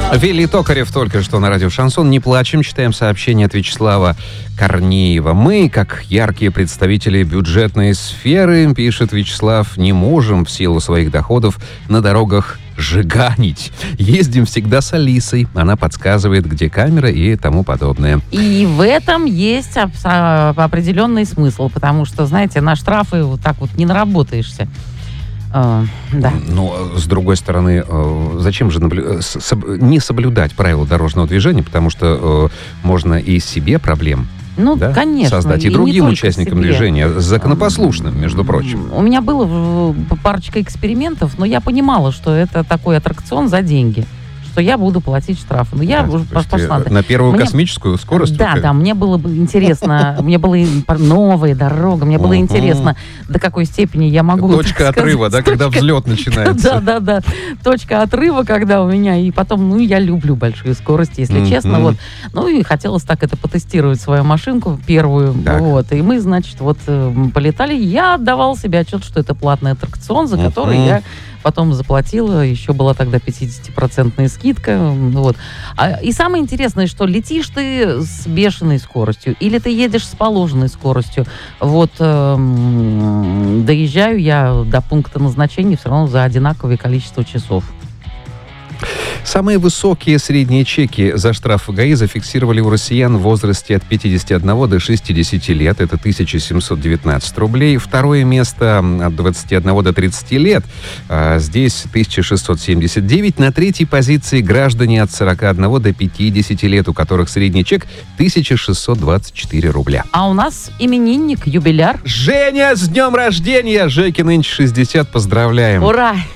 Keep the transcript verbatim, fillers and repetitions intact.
Вилли Токарев только что на радио «Шансон». Не плачем, читаем сообщение от Вячеслава Корнеева. Мы, как яркие представители бюджетной сферы, пишет Вячеслав, не можем в силу своих доходов на дорогах жиганить. Ездим всегда с Алисой. Она подсказывает, где камера и тому подобное. И в этом есть определенный смысл, потому что, знаете, на штрафы вот так вот не наработаешься. Uh, да. Но, с другой стороны, зачем же наблю... не соблюдать правила дорожного движения, потому что можно и себе проблем ну, да, конечно, создать, и, и другим участникам себе. Движения, законопослушным, между прочим. У меня было парочка экспериментов, но я понимала, что это такой аттракцион за деньги, что я буду платить штрафы. Но я да, уже пошла. На первую мне... космическую скорость? Да, да, мне было бы интересно, мне была новая дорога, мне было интересно, до какой степени я могу... Точка отрыва, да, когда взлет начинается. Да, да, да, точка отрыва, когда у меня, и потом, ну, я люблю большие скорости, если честно, вот. Ну, и хотелось так это потестировать, свою машинку первую, вот. И мы, значит, вот полетали, я отдавал себе отчет, что это платный аттракцион, за который я потом заплатила, еще была тогда пятидесятипроцентная скидка, вот. А, и самое интересное, что летишь ты с бешеной скоростью, или ты едешь с положенной скоростью. Вот э, доезжаю я до пункта назначения все равно за одинаковое количество часов. Самые высокие средние чеки за штраф в ГАИ зафиксировали у россиян в возрасте от пятидесяти одного до шестидесяти лет. Это тысяча семьсот девятнадцать рублей. Второе место от двадцати одного до тридцати лет. А здесь тысяча шестьсот семьдесят девять. На третьей позиции граждане от сорока одного до пятидесяти лет, у которых средний чек тысяча шестьсот двадцать четыре рубля. А у нас именинник, юбиляр. Женя, с днем рождения! Жеке нынче шестьдесят. Поздравляем! Ура!